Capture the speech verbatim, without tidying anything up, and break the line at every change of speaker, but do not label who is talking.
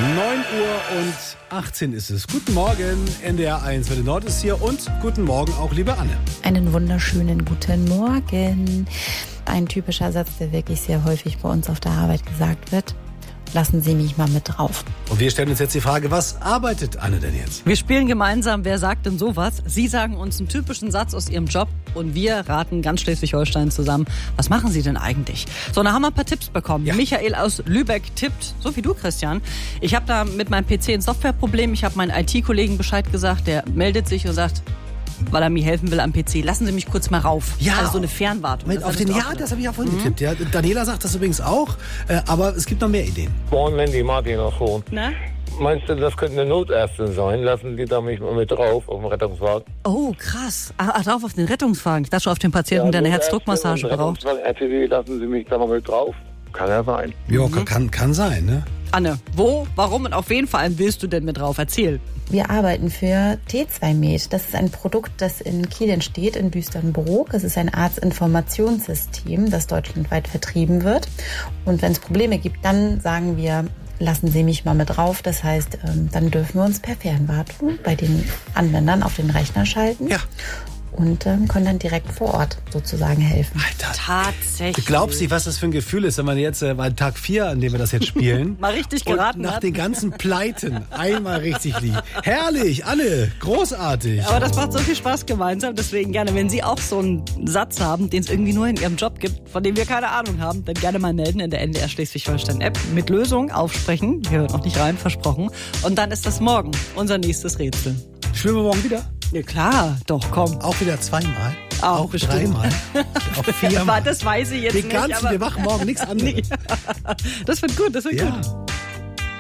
neun Uhr und achtzehn ist es. Guten Morgen, N D R eins, Welle Nord ist hier und guten Morgen auch, liebe Anne.
Einen wunderschönen guten Morgen. Ein typischer Satz, der wirklich sehr häufig bei uns auf der Arbeit gesagt wird. Lassen Sie mich mal mit drauf.
Und wir stellen uns jetzt die Frage, was arbeitet Anne denn jetzt?
Wir spielen gemeinsam Wer sagt denn sowas? Sie sagen uns einen typischen Satz aus Ihrem Job und wir raten ganz Schleswig-Holstein zusammen. Was machen Sie denn eigentlich? So, da haben wir ein paar Tipps bekommen. Ja. Michael aus Lübeck tippt, so wie du, Christian. Ich habe da mit meinem P C ein Softwareproblem. Ich habe meinen I T-Kollegen Bescheid gesagt. Der meldet sich und sagt, weil er mir helfen will am P C. Lassen Sie mich kurz mal rauf.
Ja.
Also so eine Fernwartung.
Mit auf den, ja, das habe ich ja vorhin mhm. getippt. Ja. Daniela sagt das übrigens auch, äh, aber es gibt noch mehr Ideen.
Moin, Mandy, Martin aus Hohn.
Na?
Meinst du, das könnte eine Notärztin sein? Lassen die da mich mal mit drauf auf dem Rettungswagen?
Oh, krass. Ach, drauf auf den Rettungswagen. Ich dachte schon auf den Patienten, ja, der eine Herzdruckmassage braucht.
R T W, lassen Sie mich da mal mit drauf. Kann ja sein.
Ja, mhm. kann, kann sein, ne?
Anne, wo, warum und auf wen vor allem willst du denn mit drauf? Erzähl.
Wir arbeiten für T zwei Med. Das ist ein Produkt, das in Kiel entsteht, in Büsternbrook. Es ist ein Arztinformationssystem, das deutschlandweit vertrieben wird. Und wenn es Probleme gibt, dann sagen wir, lassen Sie mich mal mit drauf. Das heißt, dann dürfen wir uns per Fernwartung bei den Anwendern auf den Rechner schalten. Ja. Und ähm, können dann direkt vor Ort sozusagen helfen.
Alter,
tatsächlich.
Du glaubst nicht, was das für ein Gefühl ist, wenn man jetzt äh, bei Tag vier, an dem wir das jetzt spielen,
mal richtig geraten
und nach
hat.
den ganzen Pleiten einmal richtig liegt. Herrlich, Anne, großartig.
Aber das macht so viel Spaß gemeinsam, deswegen gerne, wenn Sie auch so einen Satz haben, den es irgendwie nur in Ihrem Job gibt, von dem wir keine Ahnung haben, dann gerne mal melden in der N D R Schleswig-Holstein-App mit Lösung aufsprechen. Wir hören auch nicht rein, versprochen. Und dann ist das morgen unser nächstes Rätsel.
Spielen wir morgen wieder?
Ja klar, doch, komm.
Auch wieder zweimal?
Auch,
auch
bestimmt.
dreimal? Auch viermal?
Das weiß ich jetzt
Den
nicht.
ganzen,
aber
wir machen morgen nichts anderes.
Das wird gut, das wird
ja.
gut.